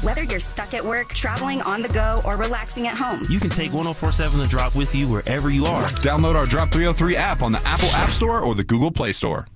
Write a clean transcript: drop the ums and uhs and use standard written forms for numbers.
Whether you're stuck at work, traveling on the go, or relaxing at home, you can take 104.7 The Drop with you wherever you are. Download our Drop 303 app on the Apple App Store or the Google Play Store.